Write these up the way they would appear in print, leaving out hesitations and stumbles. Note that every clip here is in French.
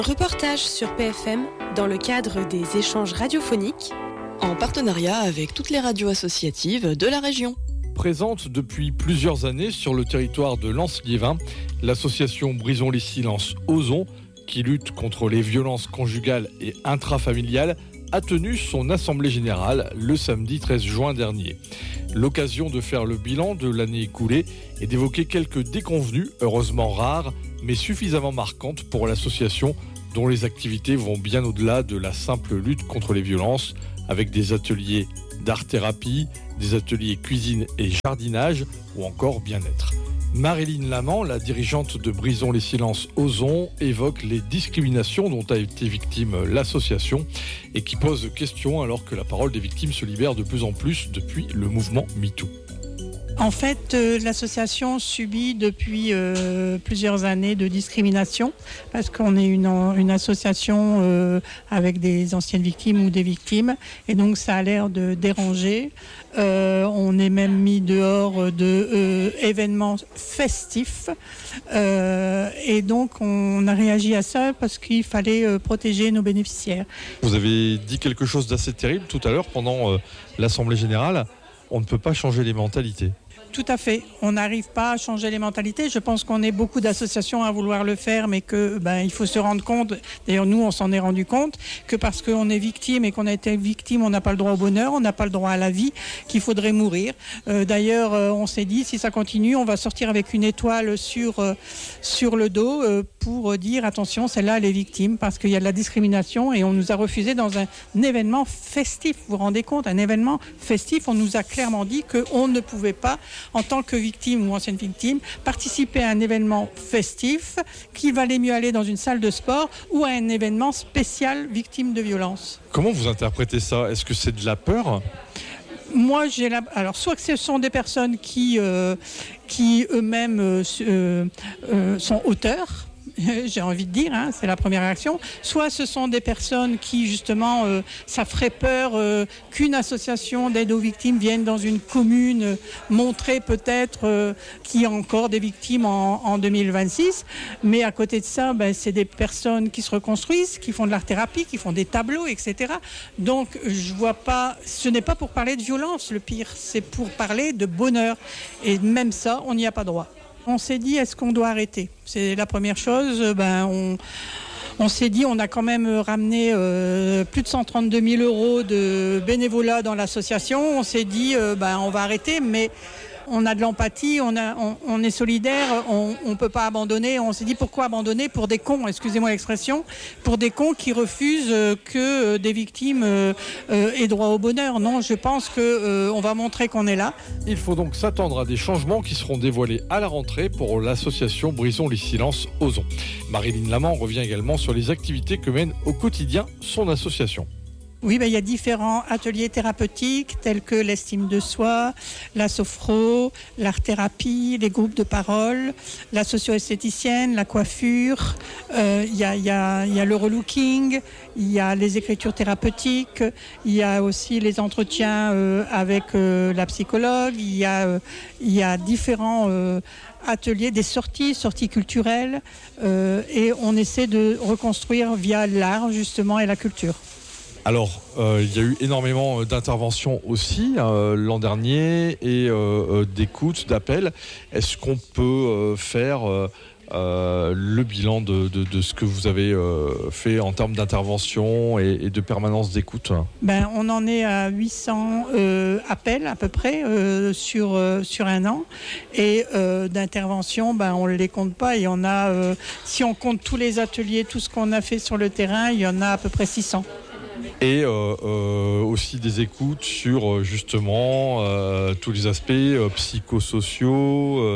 Reportage sur PFM dans le cadre des échanges radiophoniques en partenariat avec toutes les radios associatives de la région. Présente depuis plusieurs années sur le territoire de Lens-Liévin, l'association Brisons les silences Osons, qui lutte contre les violences conjugales et intrafamiliales, a tenu son assemblée générale le samedi 13 juin dernier. L'occasion de faire le bilan de l'année écoulée et d'évoquer quelques déconvenues, heureusement rares, mais suffisamment marquantes pour l'association, dont les activités vont bien au-delà de la simple lutte contre les violences, avec des ateliers d'art-thérapie, des ateliers cuisine et jardinage, ou encore bien-être. Marilyn Lamant, la dirigeante de Brisons les silences Osons, évoque les discriminations dont a été victime l'association et qui pose question alors que la parole des victimes se libère de plus en plus depuis le mouvement MeToo. En fait, l'association subit depuis plusieurs années de discrimination parce qu'on est une association avec des anciennes victimes ou des victimes et donc ça a l'air de déranger. On est même mis dehors de événements festifs et donc on a réagi à ça parce qu'il fallait protéger nos bénéficiaires. Vous avez dit quelque chose d'assez terrible tout à l'heure pendant l'Assemblée Générale. On ne peut pas changer les mentalités. Tout à fait. On n'arrive pas à changer les mentalités. Je pense qu'on est beaucoup d'associations à vouloir le faire, mais que il faut se rendre compte, d'ailleurs nous on s'en est rendu compte, que parce qu'on est victime et qu'on a été victime, on n'a pas le droit au bonheur, on n'a pas le droit à la vie, qu'il faudrait mourir. D'ailleurs, on s'est dit, si ça continue, on va sortir avec une étoile sur le dos pour dire, attention, celle-là elle est victime, parce qu'il y a de la discrimination et on nous a refusé dans un événement festif. Vous vous rendez compte, un événement festif, on nous a clairement dit qu'on ne pouvait pas, en tant que victime ou ancienne victime, participer à un événement festif, qu'il valait mieux aller dans une salle de sport ou à un événement spécial victime de violence. Comment vous interprétez ça ? Est-ce que c'est de la peur ? Moi, alors soit que ce sont des personnes qui eux-mêmes sont auteurs, j'ai envie de dire, c'est la première réaction. Soit ce sont des personnes qui, justement, ça ferait peur qu'une association d'aide aux victimes vienne dans une commune montrer peut-être qu'il y a encore des victimes en 2026. Mais à côté de ça, c'est des personnes qui se reconstruisent, qui font de l'art-thérapie, qui font des tableaux, etc. Donc, je vois pas, ce n'est pas pour parler de violence, le pire, c'est pour parler de bonheur. Et même ça, on n'y a pas droit. On s'est dit, est-ce qu'on doit arrêter ? C'est la première chose. On s'est dit, on a quand même ramené plus de 132 000 euros de bénévolat dans l'association. On s'est dit, on va arrêter, mais on a de l'empathie, on est solidaire, on ne peut pas abandonner. On s'est dit, pourquoi abandonner pour des cons, excusez-moi l'expression, pour des cons qui refusent que des victimes aient droit au bonheur. Non, je pense qu'on va montrer qu'on est là. Il faut donc s'attendre à des changements qui seront dévoilés à la rentrée pour l'association Brisons les silences Osons. Marilyn Lamant revient également sur les activités que mène au quotidien son association. Oui, il y a différents ateliers thérapeutiques tels que l'estime de soi, la sophro, l'art-thérapie, les groupes de parole, la socio-esthéticienne, la coiffure, il y a le relooking, il y a les écritures thérapeutiques, il y a aussi les entretiens avec la psychologue, il y a différents ateliers, des sorties culturelles et on essaie de reconstruire via l'art justement et la culture. Alors, il y a eu énormément d'interventions aussi l'an dernier et d'écoutes, d'appels. Est-ce qu'on peut faire le bilan de ce que vous avez fait en termes d'intervention et de permanence d'écoute ? On en est à 800 appels à peu près sur un an et d'intervention, on ne les compte pas. Il y en a, si on compte tous les ateliers, tout ce qu'on a fait sur le terrain, il y en a à peu près 600. Et aussi des écoutes sur justement tous les aspects psychosociaux,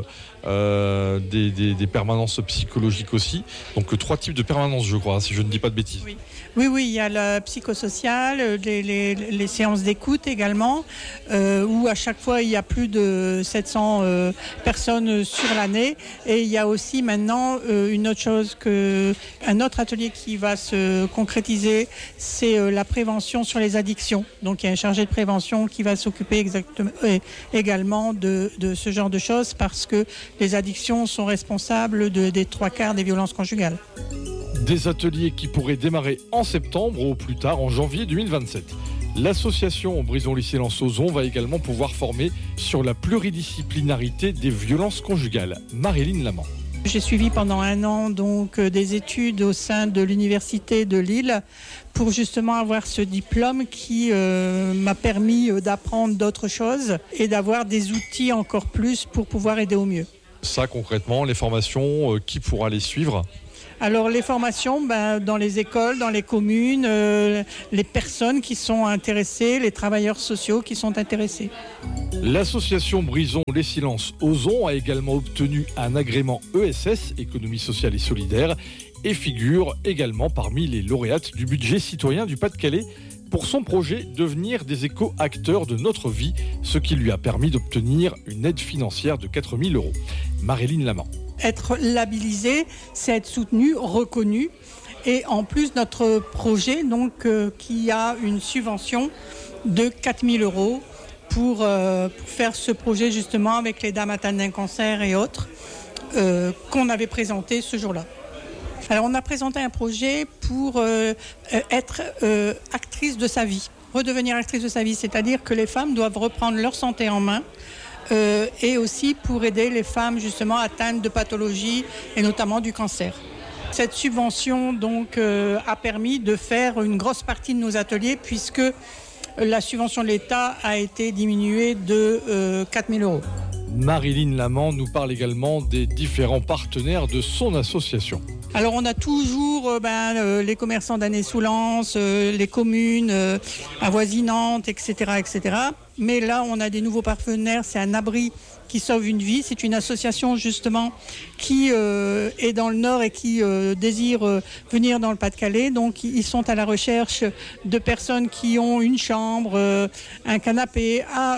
des permanences psychologiques aussi. Donc 3 types de permanences, je crois, si je ne dis pas de bêtises. Oui, il y a le psychosocial, les séances d'écoute également, où à chaque fois il y a plus de 700 personnes sur l'année. Et il y a aussi maintenant une autre chose, un autre atelier qui va se concrétiser, c'est la prévention sur les addictions. Donc il y a un chargé de prévention qui va s'occuper également de ce genre de choses, parce que les addictions sont responsables des 3/4 des violences conjugales. Des ateliers qui pourraient démarrer en septembre ou au plus tard en janvier 2027. L'association Brisons les silences Ozon va également pouvoir former sur la pluridisciplinarité des violences conjugales. Marilyn Lamant. J'ai suivi pendant 1 an donc des études au sein de l'université de Lille pour justement avoir ce diplôme qui m'a permis d'apprendre d'autres choses et d'avoir des outils encore plus pour pouvoir aider au mieux. Ça concrètement, les formations, qui pourra les suivre ? Alors les formations, dans les écoles, dans les communes, les personnes qui sont intéressées, les travailleurs sociaux qui sont intéressés. L'association Brisons les silences Ozon a également obtenu un agrément ESS, Économie sociale et solidaire, et figure également parmi les lauréates du budget citoyen du Pas-de-Calais pour son projet Devenir des éco-acteurs de notre vie, ce qui lui a permis d'obtenir une aide financière de 4 000 €. Marilyn Lamant. Être labellisé, c'est être soutenu, reconnu. Et en plus, notre projet, qui a une subvention de 4 000 € pour faire ce projet justement avec les dames atteintes d'un cancer et autres, qu'on avait présenté ce jour-là. Alors, on a présenté un projet pour être actrice de sa vie, redevenir actrice de sa vie, c'est-à-dire que les femmes doivent reprendre leur santé en main. Et aussi pour aider les femmes justement atteintes de pathologies et notamment du cancer. Cette subvention a permis de faire une grosse partie de nos ateliers puisque la subvention de l'État a été diminuée de 4 000 €. Marilyn Lamant nous parle également des différents partenaires de son association. Alors on a toujours les commerçants d'Année-sous-Lens, les communes avoisinantes, etc., etc. Mais là, on a des nouveaux partenaires. C'est un abri qui sauve une vie. C'est une association justement qui est dans le Nord et qui désire venir dans le Pas-de-Calais. Donc ils sont à la recherche de personnes qui ont une chambre, un canapé à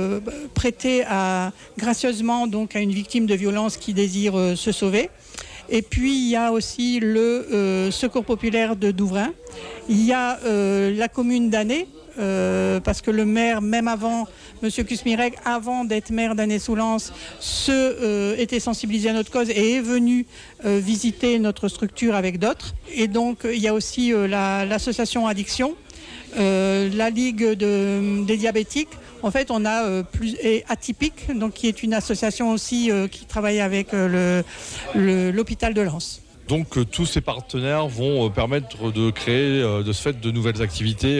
prêter gracieusement à une victime de violence qui désire se sauver. Et puis, il y a aussi le Secours populaire de Douvrin. Il y a la commune d'Année, parce que le maire, même avant, M. Kusmirek, avant d'être maire d'Année-sous-Lens, était sensibilisé à notre cause et est venu visiter notre structure avec d'autres. Et donc, il y a aussi l'association Addiction, la Ligue des diabétiques. En fait, on a Atypique, qui est une association aussi qui travaille avec l'hôpital de Lens. Donc tous ces partenaires vont permettre de créer de ce fait de nouvelles activités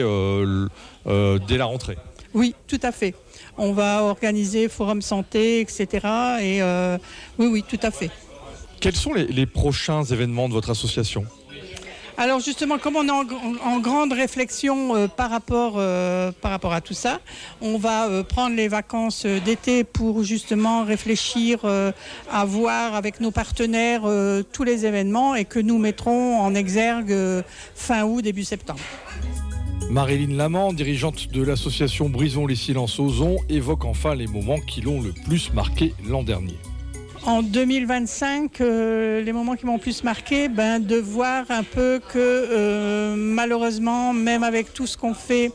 dès la rentrée. Oui, tout à fait. On va organiser forum santé, etc. Et oui, tout à fait. Quels sont les prochains événements de votre association ? Alors justement, comme on est en grande réflexion par rapport à tout ça, on va prendre les vacances d'été pour justement réfléchir à voir avec nos partenaires tous les événements et que nous mettrons en exergue fin août, début septembre. Marilyn Lamant, dirigeante de l'association Brisons les silences Ozon, évoque enfin les moments qui l'ont le plus marqué l'an dernier. En 2025, les moments qui m'ont le plus marqué, de voir un peu que malheureusement, même avec tout ce qu'on fait,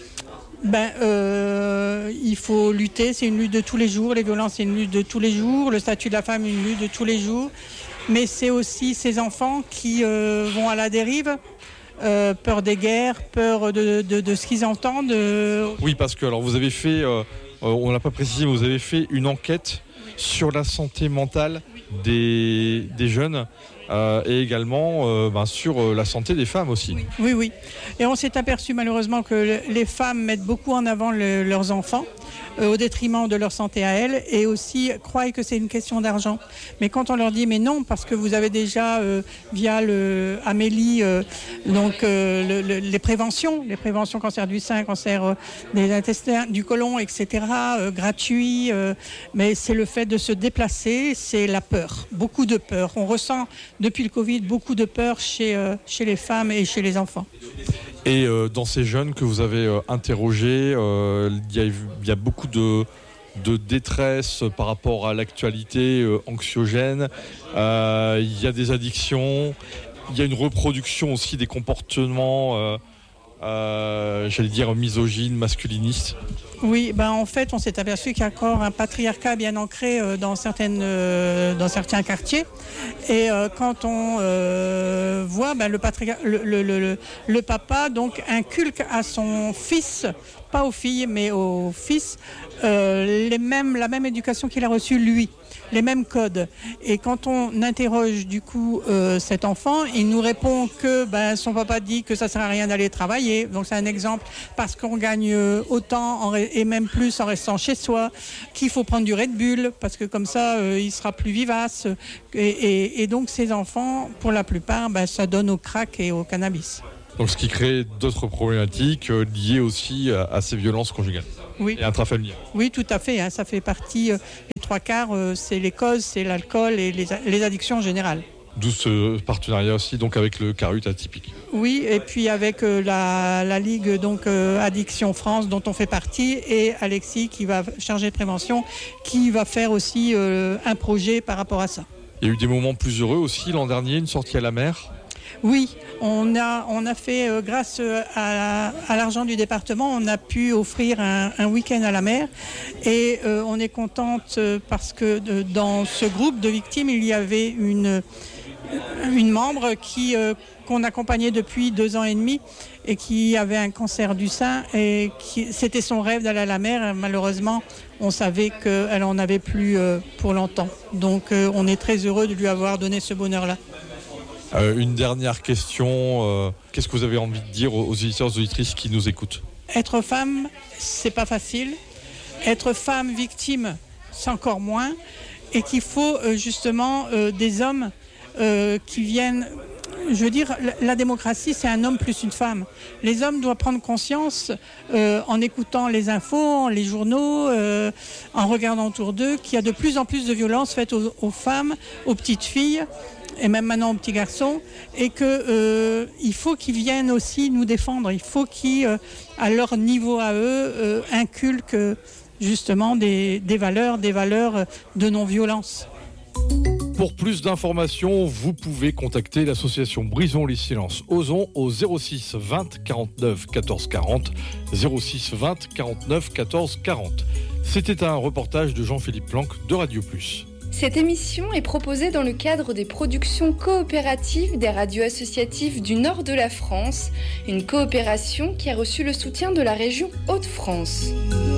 il faut lutter. C'est une lutte de tous les jours. Les violences, c'est une lutte de tous les jours. Le statut de la femme, une lutte de tous les jours. Mais c'est aussi ces enfants qui vont à la dérive. Peur des guerres, peur de ce qu'ils entendent. Oui, parce que alors vous avez fait, on ne l'a pas précisé, mais vous avez fait une enquête sur la santé mentale des jeunes et également sur la santé des femmes aussi. Oui. Et on s'est aperçu malheureusement que les femmes mettent beaucoup en avant leurs enfants au détriment de leur santé à elles et aussi croient que c'est une question d'argent. Mais quand on leur dit mais non, parce que vous avez déjà via Amélie les préventions cancer du sein, cancer des intestins, du côlon, etc. Gratuits, mais c'est le fait de se déplacer, c'est la peur, beaucoup de peur. On ressent depuis le Covid beaucoup de peur chez les femmes et chez les enfants. Et dans ces jeunes que vous avez interrogés, il y a beaucoup de détresse par rapport à l'actualité anxiogène. Il y a des addictions, il y a une reproduction aussi des comportements j'allais dire misogyne, masculiniste. Oui, en fait, on s'est aperçu qu'il y a encore un patriarcat bien ancré dans certains quartiers. Et quand on voit le papa donc inculque à son fils, pas aux filles, mais aux fils, la même éducation qu'il a reçue lui, les mêmes codes. Et quand on interroge du coup cet enfant, il nous répond que son papa dit que ça sert à rien d'aller travailler. Donc c'est un exemple parce qu'on gagne autant et même plus en restant chez soi, qu'il faut prendre du Red Bull parce que comme ça il sera plus vivace. Et donc ces enfants, pour la plupart, ça donne au crack et au cannabis. Donc ce qui crée d'autres problématiques liées aussi à ces violences conjugales et intrafamiliales. Oui, tout à fait. Ça fait partie, les 3/4, c'est les causes, c'est l'alcool et les addictions en général. D'où ce partenariat aussi donc avec le Carut Atypique. Oui, et puis avec la Ligue Addiction France dont on fait partie et Alexis qui va charger de prévention, qui va faire aussi un projet par rapport à ça. Il y a eu des moments plus heureux aussi l'an dernier, une sortie à la mer. Oui, on a fait, grâce à l'argent du département, on a pu offrir un week-end à la mer et on est contente parce que dans ce groupe de victimes, il y avait une membre qu'on accompagnait depuis 2 ans et demi et qui avait un cancer du sein et c'était son rêve d'aller à la mer. Malheureusement, on savait qu'elle n'en avait plus pour longtemps. Donc on est très heureux de lui avoir donné ce bonheur-là. Une dernière question, qu'est-ce que vous avez envie de dire aux auditeurs et aux auditrices qui nous écoutent ? Être femme, c'est pas facile. Être femme victime, c'est encore moins. Et qu'il faut justement des hommes qui viennent... Je veux dire, la démocratie, c'est un homme plus une femme. Les hommes doivent prendre conscience, en écoutant les infos, les journaux, en regardant autour d'eux, qu'il y a de plus en plus de violences faites aux femmes, aux petites filles, et même maintenant aux petits garçons, et qu'il faut qu'ils viennent aussi nous défendre. Il faut qu'ils, à leur niveau à eux, inculquent justement des valeurs de non-violence. Pour plus d'informations, vous pouvez contacter l'association Brisons les silences Ozon au 06 20 49 14 40, 06 20 49 14 40. C'était un reportage de Jean-Philippe Planck de Radio Plus. Cette émission est proposée dans le cadre des productions coopératives des radios associatives du nord de la France, une coopération qui a reçu le soutien de la région Hauts-de-France.